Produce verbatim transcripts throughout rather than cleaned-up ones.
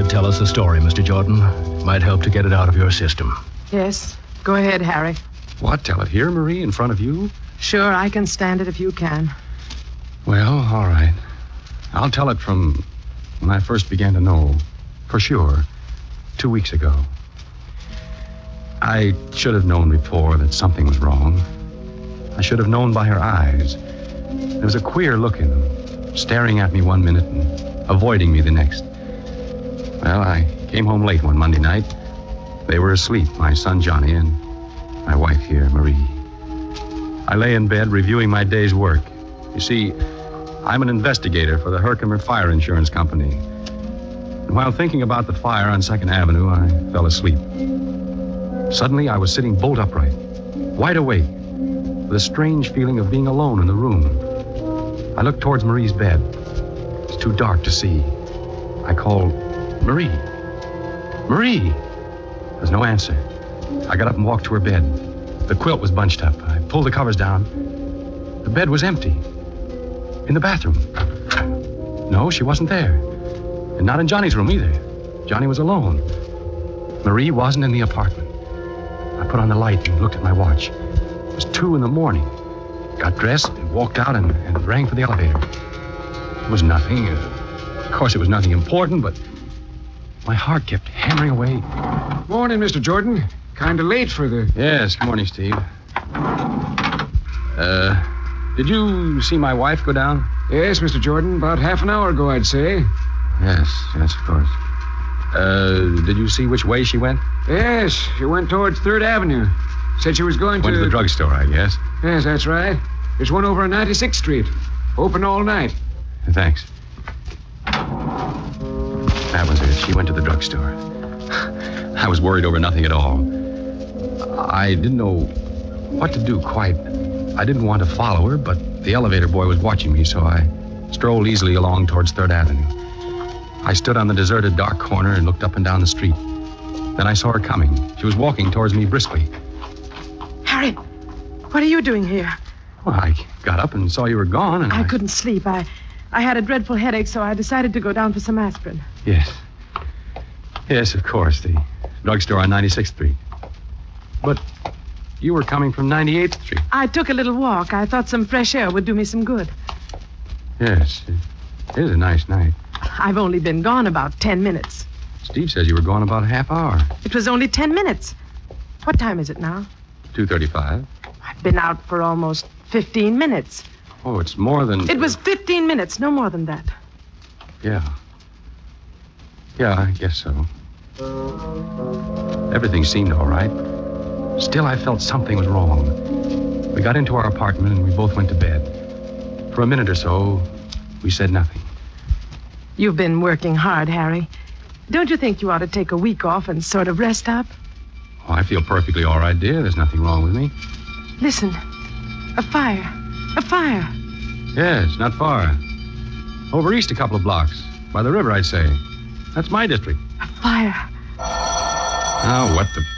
to tell us the story, Mister Jordan. Might help to get it out of your system. Yes. Go ahead, Harry. What? Tell it here, Marie, in front of you? Sure, I can stand it if you can. Well, all right. I'll tell it from when I first began to know, for sure, two weeks ago. I should have known before that something was wrong. I should have known by her eyes. There was a queer look in them, staring at me one minute and avoiding me the next. Well, I came home late one Monday night. They were asleep, my son Johnny and my wife here, Marie. I lay in bed reviewing my day's work. You see, I'm an investigator for the Herkimer Fire Insurance Company. And while thinking about the fire on Second Avenue, I fell asleep. Suddenly, I was sitting bolt upright, wide awake, with a strange feeling of being alone in the room. I looked towards Marie's bed. It was too dark to see. I called, Marie. Marie! There was no answer. I got up and walked to her bed. The quilt was bunched up. I pulled the covers down. The bed was empty. In the bathroom. No, she wasn't there. And not in Johnny's room either. Johnny was alone. Marie wasn't in the apartment. I put on the light and looked at my watch. It was two in the morning. Got dressed and walked out and, and rang for the elevator. It was nothing. Uh, of course, it was nothing important, but my heart kept hammering away. Morning, Mister Jordan. Kind of late for the... Yes, good morning, Steve. Uh, did you see my wife go down? Yes, Mister Jordan. About half an hour ago, I'd say. Yes, yes, of course. Uh, did you see which way she went? Yes, she went towards Third Avenue. Said she was going Went to... to the drugstore, I guess. Yes, that's right. There's one over on ninety-sixth Street. Open all night. Thanks. That was it. She went to the drugstore. I was worried over nothing at all. I didn't know what to do quite. I didn't want to follow her, but the elevator boy was watching me, so I strolled easily along towards Third Avenue. I stood on the deserted dark corner and looked up and down the street. Then I saw her coming. She was walking towards me briskly. Harry, what are you doing here? Well, I got up and saw you were gone, and I... I couldn't sleep. I, I had a dreadful headache, so I decided to go down for some aspirin. Yes. Yes, of course, the drugstore on ninety-sixth Street. But you were coming from ninety-eighth Street. I took a little walk. I thought some fresh air would do me some good. Yes, it is a nice night. I've only been gone about ten minutes. Steve says you were gone about a half hour. It was only ten minutes. What time is it now? two thirty-five. I've been out for almost fifteen minutes. Oh, it's more than... It was fifteen minutes, no more than that. Yeah. Yeah, I guess so. Everything seemed all right. Still, I felt something was wrong. We got into our apartment and we both went to bed. For a minute or so, we said nothing. You've been working hard, Harry. Don't you think you ought to take a week off and sort of rest up? Oh, I feel perfectly all right, dear. There's nothing wrong with me. Listen. A fire. A fire. Yes, not far. Over east a couple of blocks. By the river, I'd say. That's my district. A fire. Oh, what the...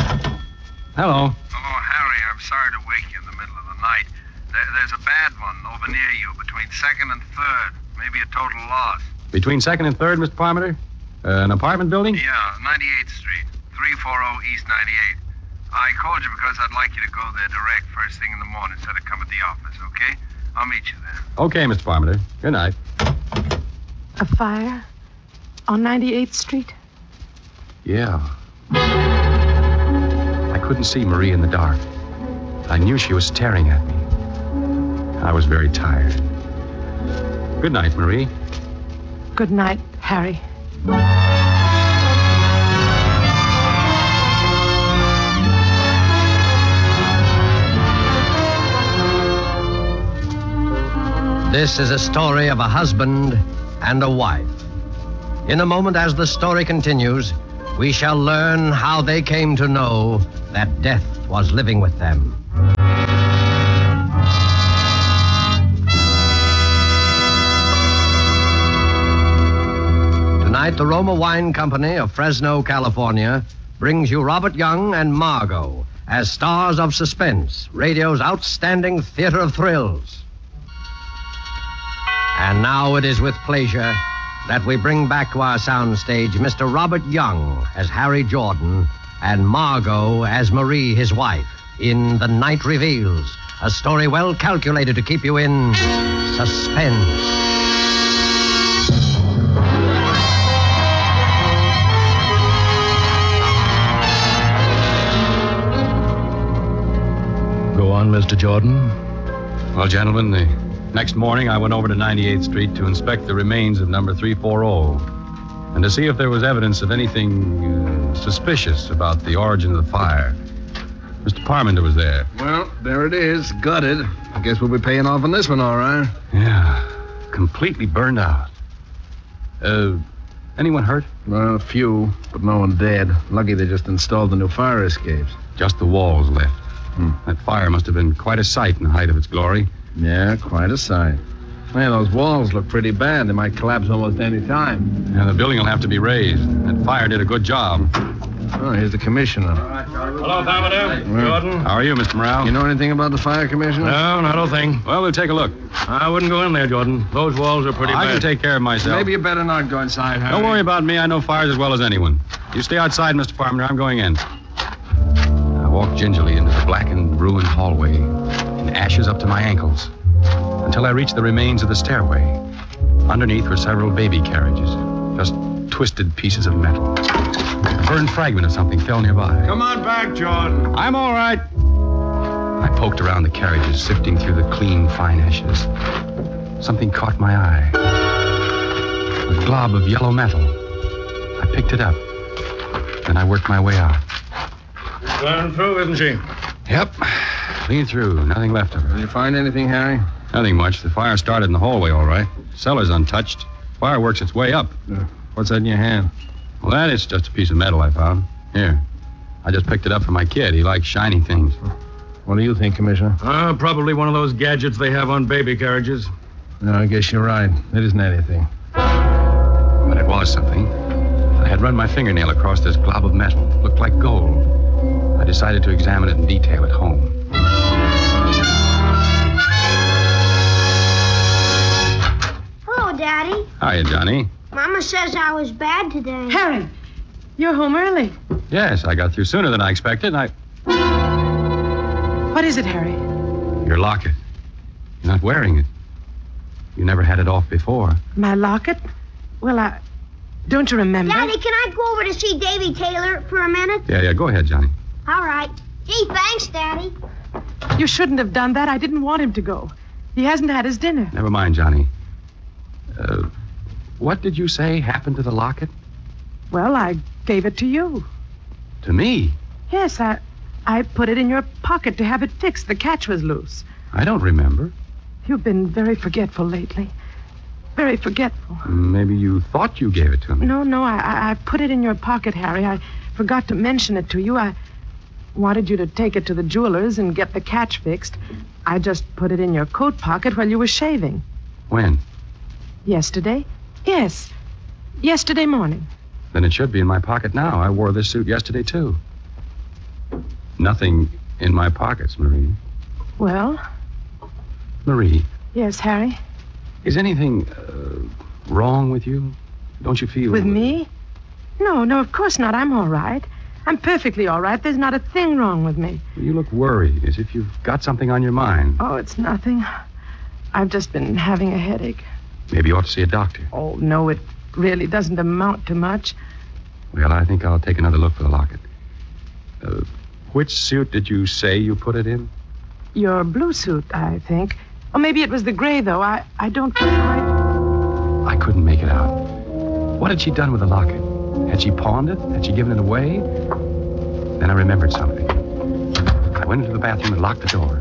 Hello. Hello, Harry. I'm sorry to wake you in the middle of the night. There, there's a bad one over near you between second and third. Maybe a total loss. Between second and third, Mister Parmenter? Uh, an apartment building? Yeah, ninety-eighth Street. three forty East ninety-eighth. I called you because I'd like you to go there direct first thing in the morning instead of come at the office, okay? I'll meet you there. Okay, Mister Parmenter. Good night. A fire? On ninety-eighth Street? Yeah. I couldn't see Marie in the dark. I knew she was staring at me. I was very tired. Good night, Marie. Good night, Harry. This is a story of a husband and a wife. In a moment, as the story continues, we shall learn how they came to know that death was living with them. Tonight, the Roma Wine Company of Fresno, California, brings you Robert Young and Margot as stars of suspense, radio's outstanding theater of thrills. And now it is with pleasure that we bring back to our soundstage Mister Robert Young as Harry Jordan and Margot as Marie, his wife, in The Night Reveals, a story well calculated to keep you in suspense. Go on, Mister Jordan. Well, gentlemen, the next morning I went over to ninety-eighth Street to inspect the remains of number three forty and to see if there was evidence of anything uh, suspicious about the origin of the fire. Mister Parmenter was there. Well, there it is, gutted. I guess we'll be paying off on this one, all right. Yeah, completely burned out. Uh, anyone hurt? Well, a few, but no one dead. Lucky they just installed the new fire escapes. Just the walls left. Hmm. That fire must have been quite a sight in the height of its glory. Yeah, quite a sight. Man, those walls look pretty bad. They might collapse almost any time. Yeah, the building will have to be raised. That fire did a good job. Oh, here's the commissioner. Hello, Parmenter. Jordan. How are you, Mister Morale? You know anything about the fire, Commissioner? No, not a thing. Well, we'll take a look. I wouldn't go in there, Jordan. Those walls are pretty I bad. can take care of myself. Maybe you better not go inside, Harry. Don't worry about me. I know fires as well as anyone. You stay outside, Mister Parmenter. I'm going in. I walked gingerly into the blackened, ruined hallway, in ashes up to my ankles, until I reached the remains of the stairway. Underneath were several baby carriages, just twisted pieces of metal. A burned fragment of something fell nearby. Come on back, Jordan. I'm all right. I poked around the carriages, sifting through the clean, fine ashes. Something caught my eye. A glob of yellow metal. I picked it up. Then I worked my way out. Going through, isn't she? Yep. Clean through. Nothing left of her. Did you find anything, Harry? Nothing much. The fire started in the hallway, all right. Cellar's untouched. Fire works its way up. Uh, what's that in your hand? Well, that is just a piece of metal I found. Here. I just picked it up for my kid. He likes shiny things. What do you think, Commissioner? Uh, probably one of those gadgets they have on baby carriages. No, I guess you're right. It isn't anything. But it was something. I had run my fingernail across this glob of metal. It looked like gold. I decided to examine it in detail at home. Hello, Daddy. Hiya, Johnny. Mama says I was bad today. Harry, you're home early. Yes, I got through sooner than I expected. I... What is it, Harry? Your locket. You're not wearing it. You never had it off before. My locket? Well, I... Don't you remember? Daddy, can I go over to see Davy Taylor for a minute? Yeah, yeah, go ahead, Johnny. All right. Gee, thanks, Daddy. You shouldn't have done that. I didn't want him to go. He hasn't had his dinner. Never mind, Johnny. Uh, what did you say happened to the locket? Well, I gave it to you. To me? Yes, I... I put it in your pocket to have it fixed. The catch was loose. I don't remember. You've been very forgetful lately. Very forgetful. Maybe you thought you gave it to me. No, no, I, I, I put it in your pocket, Harry. I forgot to mention it to you. I wanted you to take it to the jeweler's and get the catch fixed. I just put it in your coat pocket while you were shaving. When? Yesterday? Yes. Yesterday morning. Then it should be in my pocket now. I wore this suit yesterday, too. Nothing in my pockets, Marie. Well? Marie. Yes, Harry? Is anything uh, wrong with you? Don't you feel... With me? No, no, of course not. I'm all right. I'm perfectly all right. There's not a thing wrong with me. You look worried, as if you've got something on your mind. Oh, it's nothing. I've just been having a headache. Maybe you ought to see a doctor. Oh, no, it really doesn't amount to much. Well, I think I'll take another look for the locket. Uh, which suit did you say you put it in? Your blue suit, I think. Or maybe it was the gray, though. I, I don't quite... I couldn't make it out. What had she done with the locket? Had she pawned it? Had she given it away? Then I remembered something. I went into the bathroom and locked the door.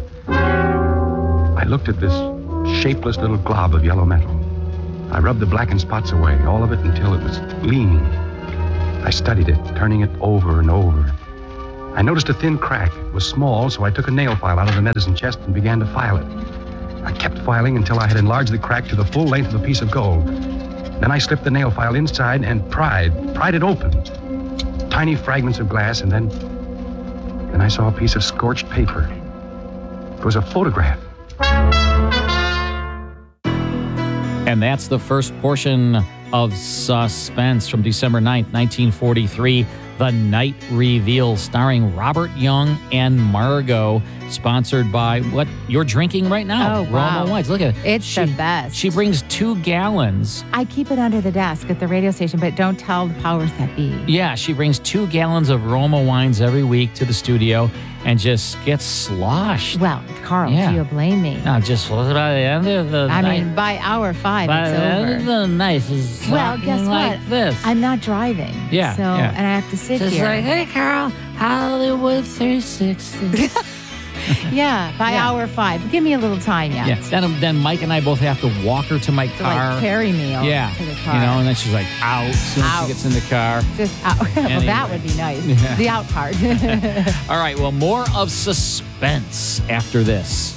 I looked at this shapeless little glob of yellow metal. I rubbed the blackened spots away, all of it until it was gleaming. I studied it, turning it over and over. I noticed a thin crack. It was small, so I took a nail file out of the medicine chest and began to file it. I kept filing until I had enlarged the crack to the full length of a piece of gold. Then I slipped the nail file inside and pried, pried it open. Tiny fragments of glass, and then... Then I saw a piece of scorched paper. It was a photograph. And that's the first portion of suspense from December ninth, nineteen forty-three. The Night Reveal, starring Robert Young and Margot, sponsored by what you're drinking right now. Oh, wow. Roma Wines. Look at it. It's she, the best. She brings two gallons. I keep it under the desk at the radio station, but don't tell the powers that be. Yeah, she brings two gallons of Roma Wines every week to the studio and just gets sloshed. Well, Carl, Yeah. do you blame me? Now, just by the end of the I night. mean, by hour five, by it's the end over. of the night is Well, guess like what? this. I'm not driving. Yeah, So, yeah. and I have to sit Just here. like, hey, Carl, Hollywood three sixty. yeah, by Yeah. hour five. Give me a little time yet. Yeah. Then, then Mike and I both have to walk her to my To, car. like, carry me over yeah. to the car. You know, and then she's like, out. As soon as Out. she gets in the car. Just out. well, Anyway. that would be nice. Yeah. The out part. All right. Well, more of suspense after this.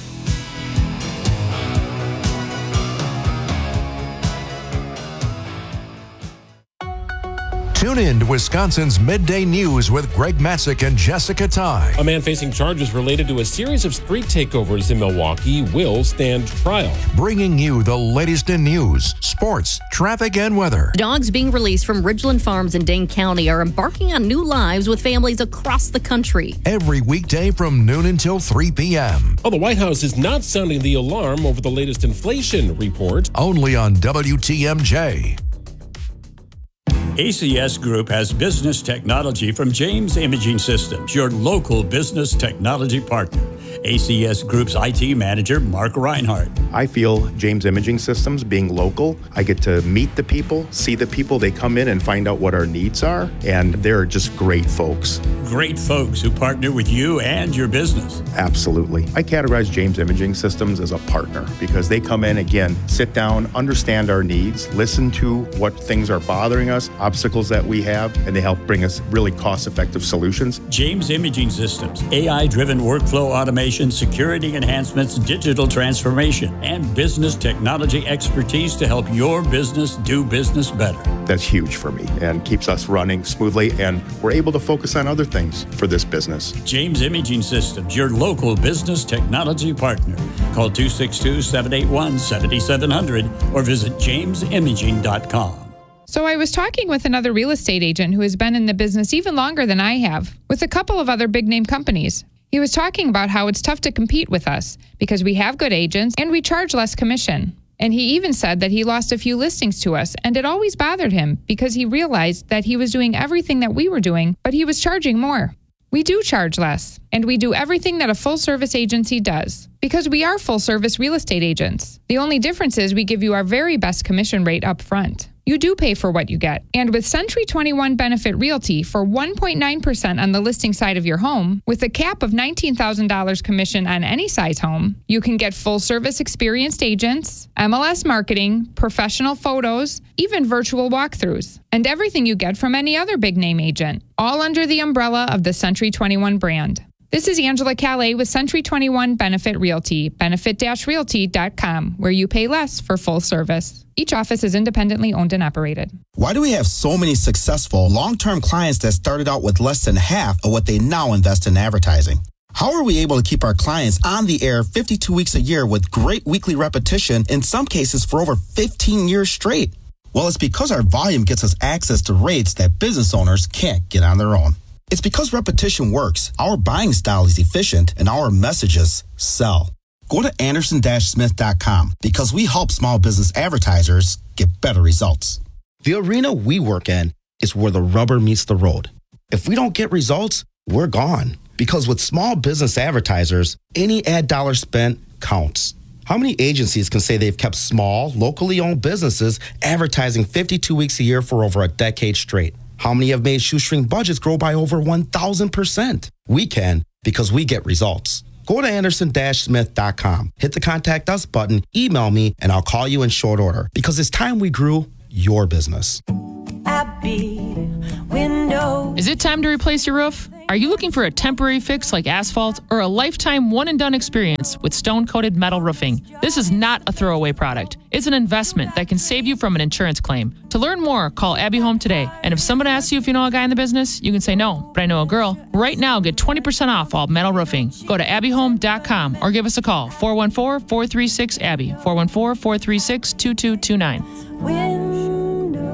Tune in to Wisconsin's Midday News with Greg Matzik and Jessica Ty. A man facing charges related to a series of street takeovers in Milwaukee will stand trial. Bringing you the latest in news, sports, traffic, and weather. Dogs being released from Ridgeland Farms in Dane County are embarking on new lives with families across the country. Every weekday from noon until three p.m. Oh, the White House is not sounding the alarm over the latest inflation report. Only on W T M J. A C S Group has business technology from James Imaging Systems, your local business technology partner. A C S Group's I T manager, Mark Reinhardt. I feel James Imaging Systems, being local, I get to meet the people, see the people. They come in and find out what our needs are, and they're just great folks. Great folks who partner with you and your business. Absolutely. I categorize James Imaging Systems as a partner because they come in, again, sit down, understand our needs, listen to what things are bothering us, obstacles that we have, and they help bring us really cost-effective solutions. James Imaging Systems, A I-driven workflow automation, security enhancements, digital transformation, and business technology expertise to help your business do business better. That's huge for me and keeps us running smoothly, and we're able to focus on other things for this business. James Imaging Systems, your local business technology partner. Call two six two, seven eight one, seven seven zero zero or visit james imaging dot com. So I was talking with another real estate agent who has been in the business even longer than I have, with a couple of other big name companies. He was talking about how it's tough to compete with us because we have good agents and we charge less commission. And he even said that he lost a few listings to us, and it always bothered him because he realized that he was doing everything that we were doing, but he was charging more. We do charge less, and we do everything that a full-service agency does because we are full-service real estate agents. The only difference is we give you our very best commission rate up front. You do pay for what you get. And with Century twenty-one Benefit Realty for one point nine percent on the listing side of your home, with a cap of nineteen thousand dollars commission on any size home, you can get full-service experienced agents, M L S marketing, professional photos, even virtual walkthroughs, and everything you get from any other big-name agent, all under the umbrella of the Century twenty-one brand. This is Angela Calais with Century twenty-one Benefit Realty, benefit realty dot com, where you pay less for full service. Each office is independently owned and operated. Why do we have so many successful long-term clients that started out with less than half of what they now invest in advertising? How are we able to keep our clients on the air fifty-two weeks a year with great weekly repetition, in some cases for over fifteen years straight? Well, it's because our volume gets us access to rates that business owners can't get on their own. It's because repetition works, our buying style is efficient, and our messages sell. Go to anderson smith dot com because we help small business advertisers get better results. The arena we work in is where the rubber meets the road. If we don't get results, we're gone. Because with small business advertisers, any ad dollar spent counts. How many agencies can say they've kept small, locally owned businesses advertising fifty-two weeks a year for over a decade straight? How many have made shoestring budgets grow by over one thousand percent? We can because we get results. Go to anderson smith dot com, hit the Contact Us button, email me, and I'll call you in short order because it's time we grew your business. Abby Windows. Is it time to replace your roof? Are you looking for a temporary fix like asphalt or a lifetime one-and-done experience with stone-coated metal roofing? This is not a throwaway product. It's an investment that can save you from an insurance claim. To learn more, call Abby Home today. And if someone asks you if you know a guy in the business, you can say no, but I know a girl. Right now, get twenty percent off all metal roofing. Go to abby home dot com or give us a call, four one four, four three six, A B B Y, four one four, four three six, two two two nine. Windows.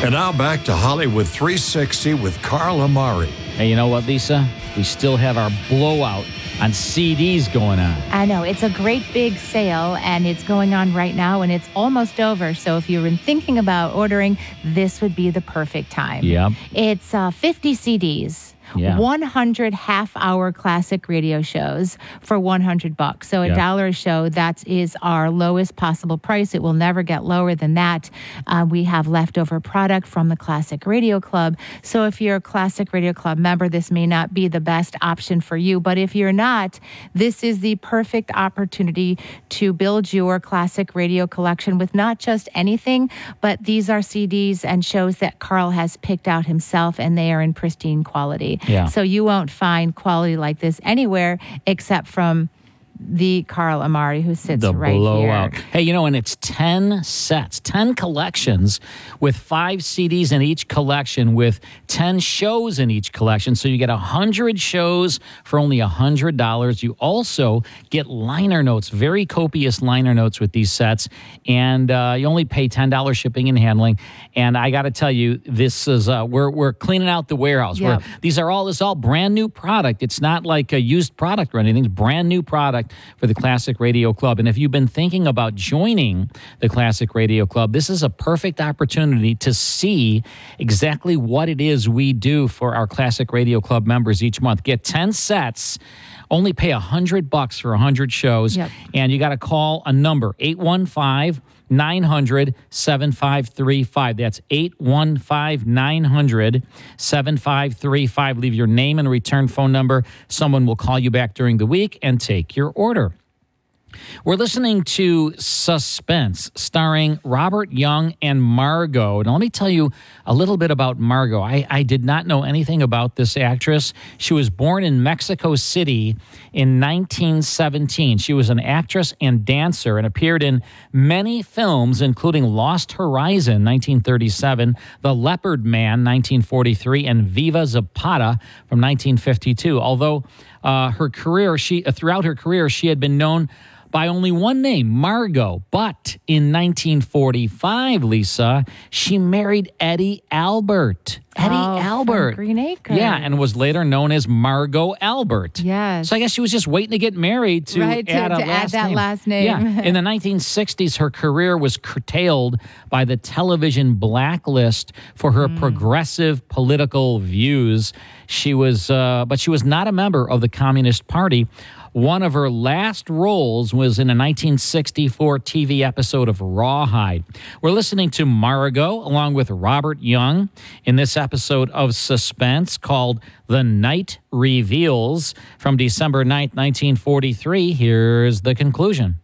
And now back to Hollywood three sixty with Carl Amari. Hey, you know what, Lisa? We still have our blowout on C Ds going on. I know. It's a great big sale, and it's going on right now, and it's almost over. So if you've been thinking about ordering, this would be the perfect time. Yep. It's uh, fifty C Ds. Yeah. one hundred half-hour classic radio shows for one hundred bucks. So a Yeah. dollar a show, that is our lowest possible price. It will never get lower than that. Uh, we have leftover product from the Classic Radio Club. So if you're a Classic Radio Club member, this may not be the best option for you. But if you're not, this is the perfect opportunity to build your classic radio collection with not just anything, but these are C Ds and shows that Carl has picked out himself, and they are in pristine quality. Yeah. So you won't find quality like this anywhere except from the Carl Amari, who sits the right blowout. here. Hey, you know, and it's ten sets, ten collections with five C Ds in each collection with ten shows in each collection. So you get one hundred shows for only one hundred dollars. You also get liner notes, very copious liner notes with these sets. And uh, you only pay ten dollars shipping and handling. And I got to tell you, this is, uh, we're, we're cleaning out the warehouse. Yep. We're, these are all, this is all brand new product. It's not like a used product or anything. It's brand new product for the Classic Radio Club. And if you've been thinking about joining the Classic Radio Club, this is a perfect opportunity to see exactly what it is we do for our Classic Radio Club members each month. Get ten sets, only pay one hundred bucks for one hundred shows, Yep. and you got to call a number, eight one five, nine hundred, seven five three five. That's eight one five, nine hundred, seven five three five. Leave your name and return phone number. Someone will call you back during the week and take your order. We're listening to Suspense, starring Robert Young and Margot. Now, let me tell you a little bit about Margot. I, I did not know anything about this actress. She was born in Mexico City in nineteen seventeen. She was an actress and dancer and appeared in many films, including Lost Horizon, nineteen thirty-seven, The Leopard Man, nineteen forty-three, and Viva Zapata from nineteen fifty-two. Although uh, her career, she uh, throughout her career, she had been known by only one name, Margot. But in nineteen forty-five, Lisa, she married Eddie Albert. Eddie Oh, from Albert. Green Acres. Yeah, and was later known as Margot Albert. Yes. So I guess she was just waiting to get married to Right, to- add a to add last that name. last name. Yeah. In the nineteen sixties, her career was curtailed by the television blacklist for her Mm. progressive political views. She was, uh, but she was not a member of the Communist Party. One of her last roles was in a nineteen sixty-four T V episode of Rawhide. We're listening to Margot along with Robert Young in this episode of Suspense called The Night Reveals from December ninth, nineteen forty-three. Here's the conclusion.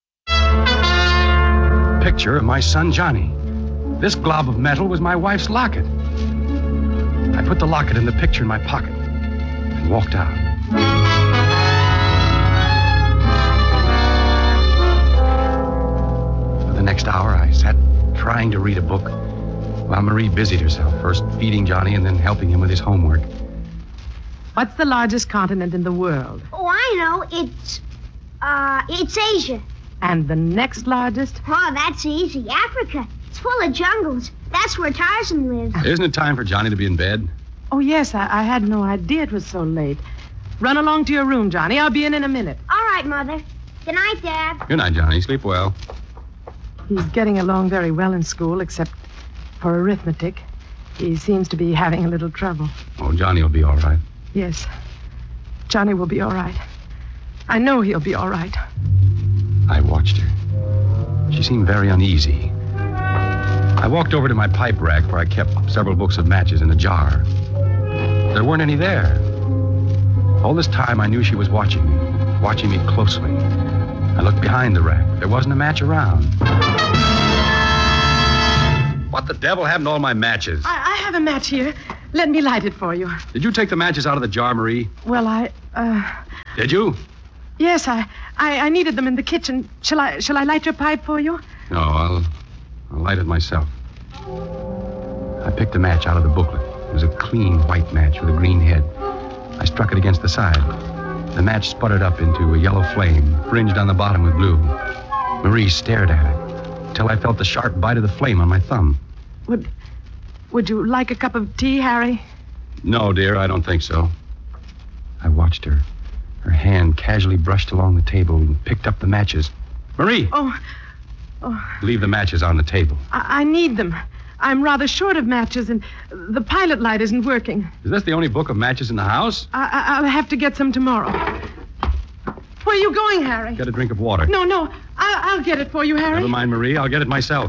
Picture of my son Johnny. This glob of metal was my wife's locket. I put the locket and the picture in my pocket and walked out. For the next hour, I sat trying to read a book while Marie busied herself, first feeding Johnny and then helping him with his homework. What's the largest continent in the world? Oh, I know. It's, uh, it's Asia. And the next largest? Oh, that's easy. Africa. It's full of jungles. That's where Tarzan lives. Isn't it time for Johnny to be in bed? Oh, yes, I, I had no idea it was so late. Run along to your room, Johnny. I'll be in in a minute. All right, Mother. Good night, Dad. Good night, Johnny. Sleep well. He's getting along very well in school, except for arithmetic. He seems to be having a little trouble. Oh, Johnny will be all right. Yes, Johnny will be all right. I know he'll be all right. I watched her. She seemed very uneasy. I walked over to my pipe rack where I kept several books of matches in a jar. There weren't any there. All this time, I knew she was watching me, watching me closely. I looked behind the rack. There wasn't a match around. What the devil happened to all my matches? I, I have a match here. Let me light it for you. Did you take the matches out of the jar, Marie? Well, I, uh... Did you? Yes, I, I, I needed them in the kitchen. Shall I, shall I light your pipe for you? No, I'll, I'll light it myself. I picked a match out of the booklet. It was a clean white match with a green head. I struck it against the side. The match sputtered up into a yellow flame, fringed on the bottom with blue. Marie stared at it until I felt the sharp bite of the flame on my thumb. Would, Would you like a cup of tea, Harry? No, dear, I don't think so. I watched her. Her hand casually brushed along the table and picked up the matches. Marie! Oh, oh, Leave the matches on the table. I, I need them. I'm rather short of matches, and the pilot light isn't working. Is this the only book of matches in the house? I, I, I'll have to get some tomorrow. Where are you going, Harry? Get a drink of water. No, no. I'll, I'll get it for you, Harry. Never mind, Marie. I'll get it myself.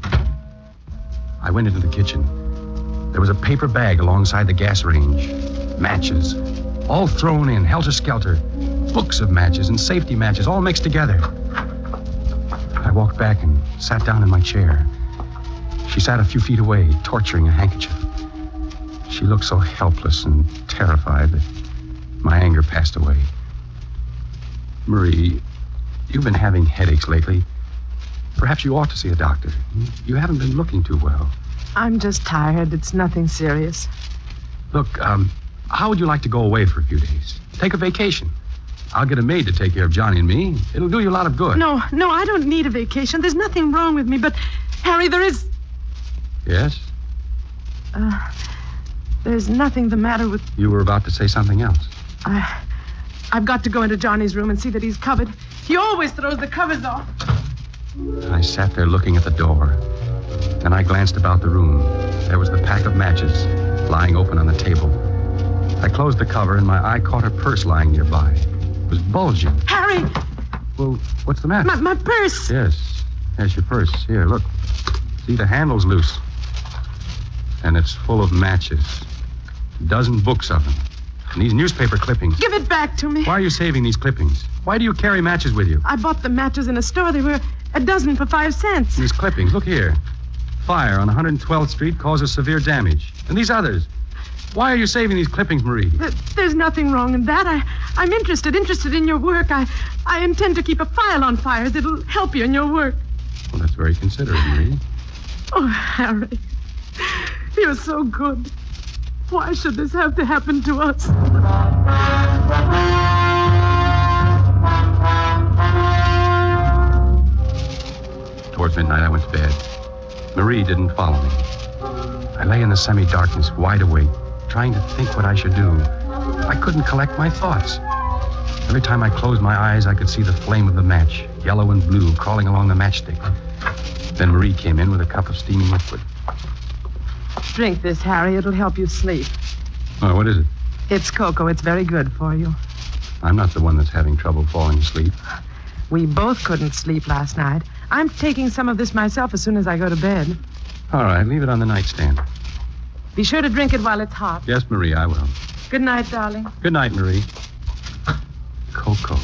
I went into the kitchen. There was a paper bag alongside the gas range. Matches. All thrown in, helter-skelter. Books of matches and safety matches, all mixed together. I walked back and sat down in my chair. She sat a few feet away, torturing a handkerchief. She looked so helpless and terrified that my anger passed away. Marie, you've been having headaches lately. Perhaps you ought to see a doctor. You haven't been looking too well. I'm just tired. It's nothing serious. Look, um, how would you like to go away for a few days? Take a vacation. I'll get a maid to take care of Johnny and me. It'll do you a lot of good. No, no, I don't need a vacation. There's nothing wrong with me, but, Harry, there is... Yes? Uh, there's nothing the matter with... You were about to say something else. I, I've got to go into Johnny's room and see that he's covered. He always throws the covers off. I sat there looking at the door. Then I glanced about the room. There was the pack of matches lying open on the table. I closed the cover and my eye caught her purse lying nearby. It was bulging. Harry! Well, what's the matter? My, my purse! Yes. There's your purse. Here, look. See, the handle's loose. And it's full of matches. A dozen books of them. And these newspaper clippings. Give it back to me. Why are you saving these clippings? Why do you carry matches with you? I bought the matches in a store. They were a dozen for five cents. These clippings, look here. Fire on one hundred twelfth Street causes severe damage. And these others. Why are you saving these clippings, Marie? Th- There's nothing wrong in that. I, I'm interested, interested in your work. I, I intend to keep a file on fires. It'll help you in your work. Well, that's very considerate, Marie. Oh, Harry. You're so good. Why should this have to happen to us? Towards midnight, I went to bed. Marie didn't follow me. I lay in the semi-darkness, wide awake, trying to think what I should do. I couldn't collect my thoughts. Every time I closed my eyes, I could see the flame of the match, yellow and blue, crawling along the matchstick. Then Marie came in with a cup of steaming liquid. Drink this, Harry. It'll help you sleep. Oh, what is it? It's cocoa. It's very good for you. I'm not the one that's having trouble falling asleep. We both couldn't sleep last night. I'm taking some of this myself as soon as I go to bed. All right, leave it on the nightstand. Be sure to drink it while it's hot. Yes, Marie, I will. Good night, darling. Good night, Marie. Cocoa.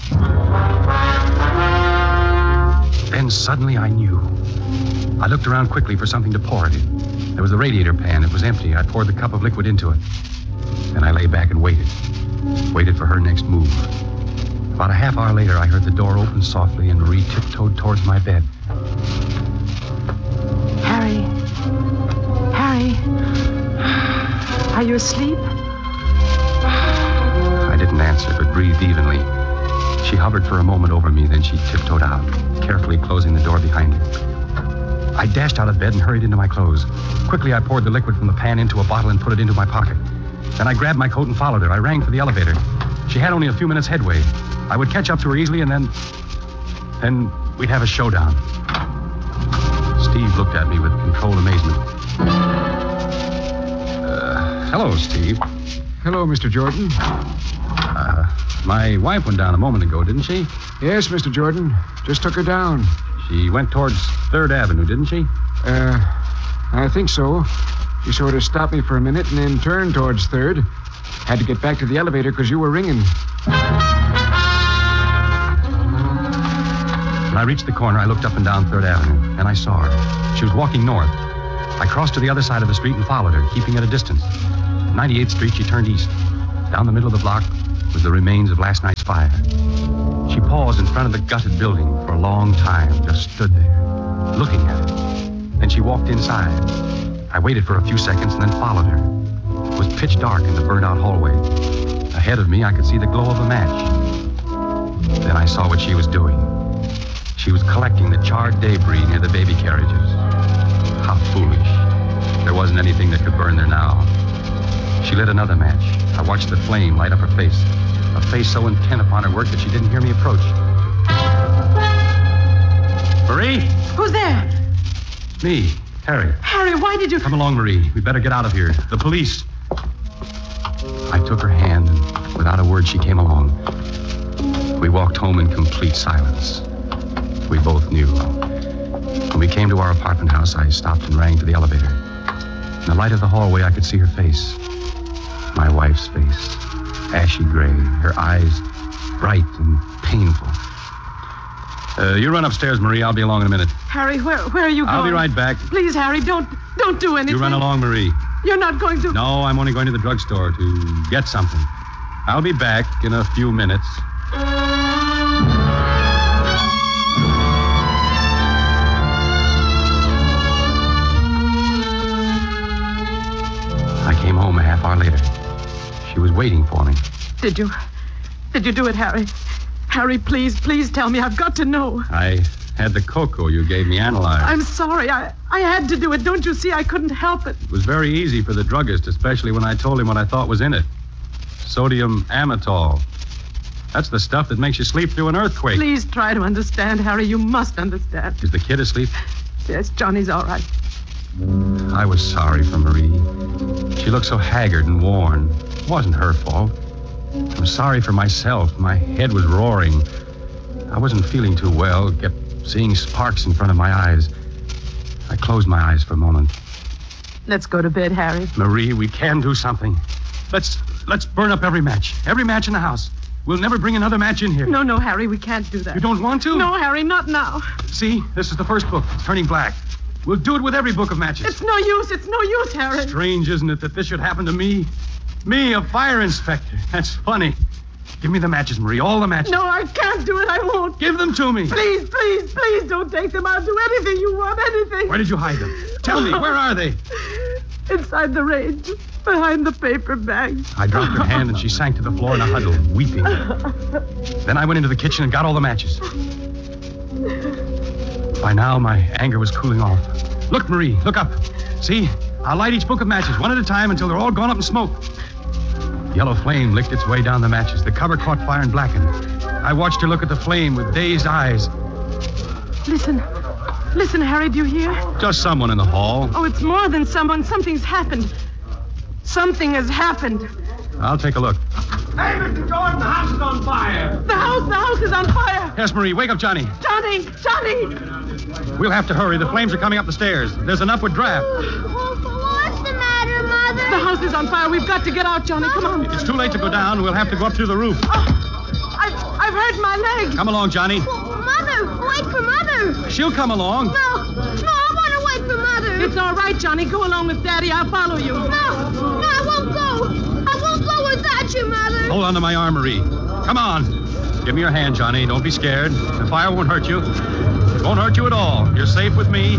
Then suddenly I knew. I looked around quickly for something to pour it in. There was the radiator pan. It was empty. I poured the cup of liquid into it. Then I lay back and waited. Waited for her next move. About a half hour later, I heard the door open softly and Marie tiptoed towards my bed. Harry. Harry. Are you asleep? I didn't answer, but breathed evenly. She hovered for a moment over me, then she tiptoed out, carefully closing the door behind her. I dashed out of bed and hurried into my clothes. Quickly, I poured the liquid from the pan into a bottle and put it into my pocket. Then I grabbed my coat and followed her. I rang for the elevator. She had only a few minutes headway. I would catch up to her easily, and then... Then we'd have a showdown. Steve looked at me with controlled amazement. Uh, hello, Steve. Hello, Mister Jordan. Uh, my wife went down a moment ago, didn't she? Yes, Mister Jordan. Just took her down. She went towards third Avenue, didn't she? Uh, I think so. She sort of stopped me for a minute and then turned towards third. Had to get back to the elevator because you were ringing. When I reached the corner, I looked up and down third Avenue, and I saw her. She was walking north. I crossed to the other side of the street and followed her, keeping at a distance. At ninety-eighth Street, she turned east. Down the middle of the block was the remains of last night's fire. She paused in front of the gutted building for a long time, just stood there, looking at it. Then she walked inside. I waited for a few seconds and then followed her. It was pitch dark in the burned-out hallway. Ahead of me, I could see the glow of a match. Then I saw what she was doing. She was collecting the charred debris near the baby carriages. How foolish. There wasn't wasn't anything that could burn there now. She lit another match. I watched the flame light up her face. A face so intent upon her work that she didn't hear me approach. Marie? Who's there? Me, Harry. Harry, why did you... Come along, Marie. We better get out of here. The police. I took her hand, and without a word, she came along. We walked home in complete silence. We both knew. When we came to our apartment house, I stopped and rang for the elevator. In the light of the hallway, I could see her face. My wife's face. Ashy gray, her eyes bright and painful. Uh, you run upstairs, Marie. I'll be along in a minute. Harry, where, where are you going? I'll be right back. Please, Harry, don't don't do anything. You run along, Marie. You're not going to... No, I'm only going to the drugstore to get something. I'll be back in a few minutes. I came home a half hour later. She was waiting for me. Did you... Did you do it, Harry? Harry, please, please tell me. I've got to know. I had the cocoa you gave me analyzed. I'm sorry. I, I had to do it. Don't you see? I couldn't help it. It was very easy for the druggist, especially when I told him what I thought was in it. Sodium amytal. That's the stuff that makes you sleep through an earthquake. Please try to understand, Harry. You must understand. Is the kid asleep? Yes, Johnny's all right. I was sorry for Marie. She looked so haggard and worn. It wasn't her fault. I was sorry for myself. My head was roaring. I wasn't feeling too well, kept seeing sparks in front of my eyes. I closed my eyes for a moment. Let's go to bed, Harry. Marie, we can do something. Let's let's burn up every match. Every match in the house. We'll never bring another match in here. No, no, Harry, we can't do that. You don't want to? No, Harry, not now. See, this is the first book. It's turning black. We'll do it with every book of matches. It's no use. It's no use, Harry. Strange, isn't it, that this should happen to me? Me, a fire inspector. That's funny. Give me the matches, Marie. All the matches. No, I can't do it. I won't. Give them to me. Please, please, please don't take them. I'll do anything you want, anything. Where did you hide them? Tell me, where are they? Inside the range, behind the paper bag. I dropped her hand and she sank to the floor in a huddle, weeping. Then I went into the kitchen and got all the matches. By now, my anger was cooling off. Look, Marie, look up. See? I'll light each book of matches one at a time until they're all gone up in smoke. Yellow flame licked its way down the matches. The cover caught fire and blackened. I watched her look at the flame with dazed eyes. Listen. Listen, Harry, do you hear? Just someone in the hall. Oh, it's more than someone. Something's happened. Something has happened. I'll take a look. Hey, Mister Jordan, the house is on fire. The house, the house is on fire. Yes, Marie, wake up Johnny. Johnny, Johnny. We'll have to hurry. The flames are coming up the stairs. There's an upward draft. What's the matter, Mother? The house is on fire. We've got to get out, Johnny. Come on. It's too late to go down. We'll have to go up through the roof. Oh, I've, I've hurt my leg. Come along, Johnny. Mother, wait for Mother. She'll come along. No, no, I want to wait for Mother. It's all right, Johnny. Go along with Daddy. I'll follow you. No, no, I won't go. I won't go without you, Mother. Hold on to my arm, Marie. Come on. Give me your hand, Johnny. Don't be scared. The fire won't hurt you. It won't hurt you at all. You're safe with me.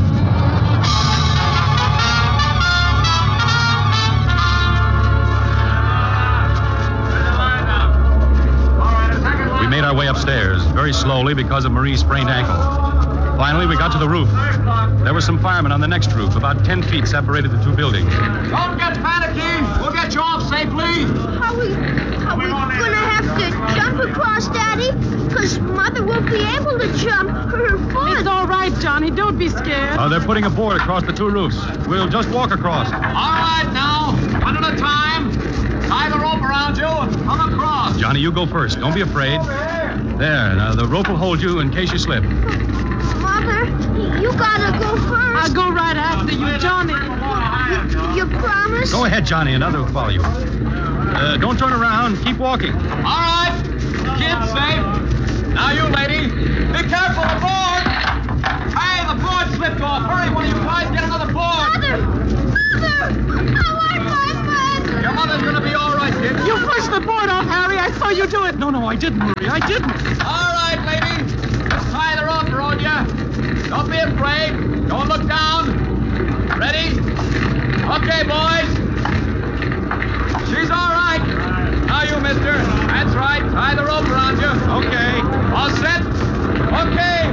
We made our way upstairs, very slowly because of Marie's sprained ankle. Finally, we got to the roof. There were some firemen on the next roof. About ten feet separated the two buildings. Don't get panicky. We'll get you off safely. How we, how we gonna have to jump across, Daddy? Because Mother won't be able to jump. Her foot. It's all right, Johnny. Don't be scared. Uh, they're putting a board across the two roofs. We'll just walk across. All right, now. One at a time. Tie the rope around you and come across. Johnny, you go first. Don't be afraid. There. Now, the rope will hold you in case you slip. Mother, you gotta go first. I'll go right after you, Johnny. You, you promise? Go ahead, Johnny. Another will follow you. Uh, don't turn around. Keep walking. All right. Kid's safe. Now you, lady. Be careful, the board. Hey, the board slipped off. Hurry, one of you guys get another board. Mother! Mother! I want my friend! Your mother's gonna be all right, kid. You pushed the board off, Harry. I saw you do it. No, no, I didn't, Marie. I didn't. All right, lady. Let's tie the rope around you. Don't be afraid. Don't look down. Ready? Okay, boys. She's all right. Now you, mister. That's right. Tie the rope around you. Okay. All set? Okay.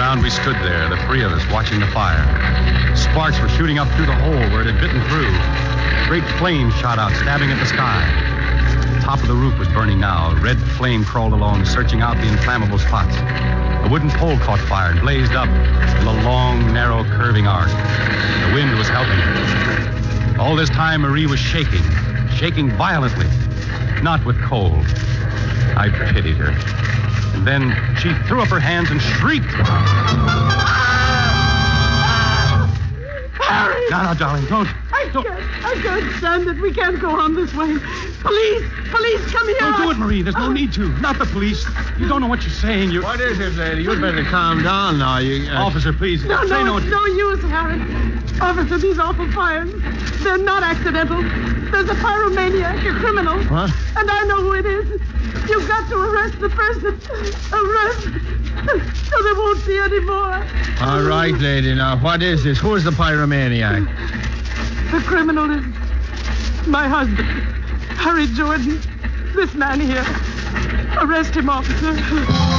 around, we stood there, the three of us, watching the fire. Sparks were shooting up through the hole where it had bitten through. Great flames shot out, stabbing at the sky. The top of the roof was burning now. A red flame crawled along, searching out the inflammable spots. A wooden pole caught fire and blazed up in a long, narrow, curving arc. The wind was helping her. All this time, Marie was shaking, shaking violently, not with cold. I pitied her. And then she threw up her hands and shrieked. Harry! No, no, darling, don't. I can't, I can't stand it. We can't go on this way. Police! Police, come here! Don't do it, Marie. There's no need to. Not the police. You don't know what you're saying. You. What is it, lady? You'd better calm down now. You, uh... Officer, please. No, say no, no. it's no use, Harry. Officer, these awful fires, they're not accidental. There's a pyromaniac, a criminal. What? And I know who it is. You've got to arrest the person. Arrest. So there won't be any more. All right, lady. Now, what is this? Who is the pyromaniac? The criminal is my husband, Harry Jordan. This man here. Arrest him, officer.